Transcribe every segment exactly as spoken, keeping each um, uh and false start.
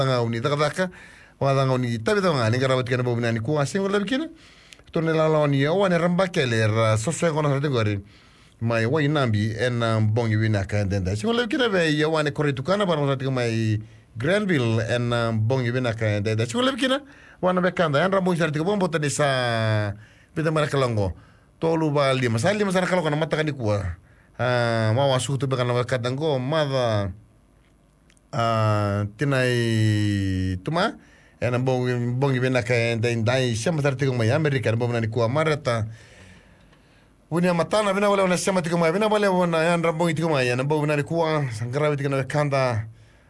nga uni daka daka wa nga uni tabi nga ni garawat kana bo binani ku asin wala bikina to ne la la ni o ne ramba keler so so ngona rade gori mai wa inambi en bongi wina ka ndenda si wala bikina be ya wa ne koritu kana bar mo mai Granville en bongi wina ka ndenda si wala bikina wa na be kanda en rambo sarti ko bombo tani sa pita mara kalongo tolu ba lima sa lima sa kalongo na mata kani kuwa ah ma wa su to be kana kadango mada ah tinai tuma en bongi bongi wina ka ndenda sema sarti ko mai America bombo nani kuwa marata Unia matana vina wale wanasema tiko mai vina wale wana yan rambongi tiko mai yan bongi nani kuwa ngarawi tiko na kanda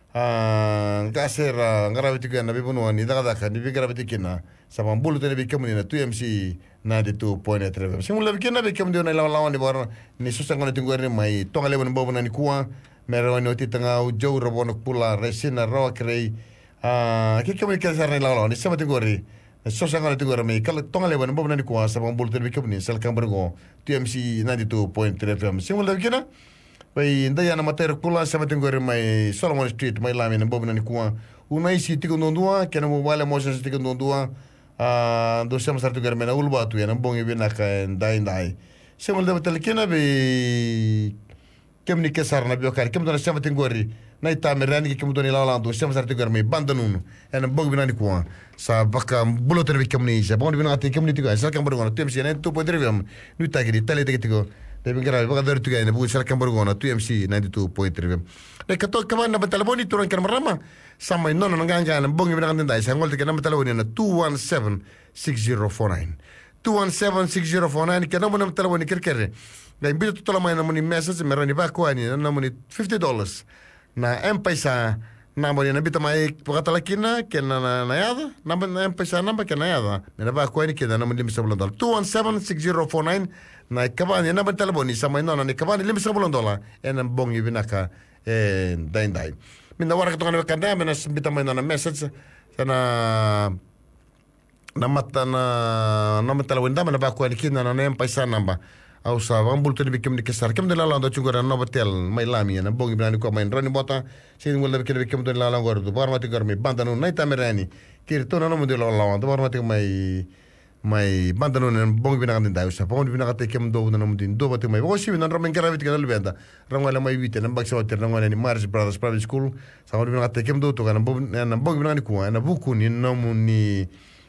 ah ngasera ngarawi tiko na bibuno ni daga daga ni bigarawi tiko na sama bulu tene bikamu ni na two M C ninety-two point three simula bikena bikamu ni lawan lawan ni bar ni susah ngono tiko ni mai tonga le bongi bongi nani kuwa merawani oti tanga ujau robono pula resina rawa krei ah kikamu ni kasar ni lawan lawan ni sama tiko ri so sanga tu gore me kala tonga le ban bobna ni ko sa bon bulten bikam ni sel kambergo T M C ninety-two point three F M simula bikina bai nda yana mater kula sa maten gore mai Solomon Street mai lami na bobna ni ko unai si tiko ndua kana mo wala mo sa tiko ndua ah do sama sartu gore me na ulba tu yana bongi bina ka ndai ndai simula betel kina be kem ni kesar na biokar kem do na sa maten gore na itamerani ki kem do ni lawlando sama sartu gore me bandanunu ena bongi bina ni ko sa baka bulo terbi kemni sa bon bina ati kemni tiga sa kambar gona tu M C ninety-two point three F M nu tagiri tale tege tigo de bingara baka der tiga ne bu sa kambar gona tu M C ninety-two point three F M de kato kaman na telefoni turan kan marama sama no no nganga na bongi bina kan dai sa ngol tiga na telefoni na two one seven six zero four nine two one seven six zero four nine kana mo na telefoni kerkere da imbito tutto la mai na moni message merani ba ko ani na moni fifty dollars na M-Pesa Namba ni nabita mai pokata lakina kena na nayada namba na mpesa namba kena nayada na ba ko ni kena namba limsa bolondola two one seven six zero four nine na kabani namba telefoni sama ino na ni kabani limsa bolondola en bongi binaka eh dai dai minda wara to kana kanda mena bita mai na message sana na mata na namba telefoni namba na ba ko ni kena na mpesa namba au sa vambul tani bikem ni kesar kem de la lando chungora no batel mai lami na bongi binani ko mai rani bota sin wala bikem bikem de la la gordo barmati garmi bandanu nai tamerani kir to no mo de la la barmati mai mai bandanu na bongi binani da usa bongi binani te kem do na mo din do bati mai bosi na ramen garavit kan albenda rangwala mai wite na baksa water rangwala ni Mars Brothers Private School sa bongi binani te kem do to kana bongi binani ko na buku ni no mo ni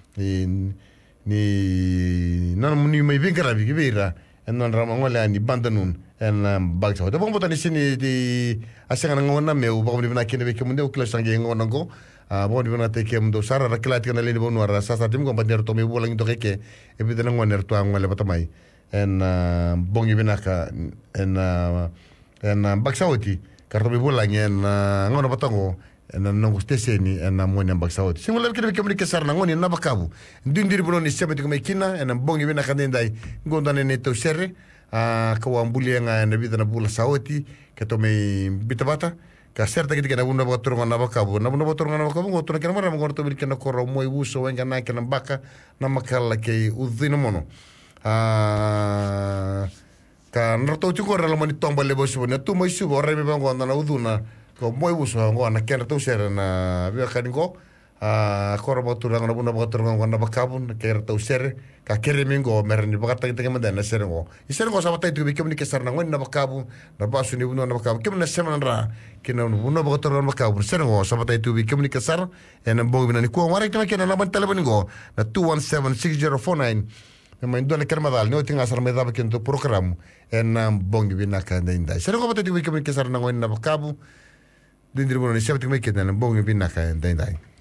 ni na mo ni mai vingaravi ki vera en non ramangole ani bandanun en bagsa de bombo tani sini di asenga ngona meu bombo bina kene be kemunde ukla sange ngona go bombo bina te kemdo sara raklat kana leni bonu ara sasa tim ko bander to me bolang to keke e bidana ngona to ngole batamai en bongi bina ka en en bagsa oti karto be bolang en ngona batango en nango steseni en amoni bagsa oti simula kene be kemuni kesar ngoni na bakabu ndindir bono ni sebeti ko me kina en bongi bina ka ndai gondane ne to serre a kawambuli nga na bita na bula saoti ka to me bita bata ka serta kiti kana bunda botor ngana bakabu na bunda botor ngana bakabu ngotor kana mara ngorto bil kana korro moy wuso wenga na kana baka na makala ke udhino mono a ka nrto chuko ra lamani tomba le bosu na tu moy subo re me bango na uduna ko moy wuso ngona kana to serre na bia kaningo a korro botor ngana bunda botor ngana bakabu ke to serre ka kere mingo merni bakata kita kemada na serengo iserengo sabata itu bikem ni kesar nangon na bakabu na basu ni buno na bakabu kem na semana ra kina buno bakator na bakabu serengo sabata itu bikem ni kesar en bong binani ko mara kita kena na ban telefon go na two one seven six zero four nine na main do na kermadal no tinga sar meda bakin to program en bong binaka ndai serengo sabata itu bikem ni kesar nangon na bakabu dindir buno ni sabata me kena na bong binaka ndai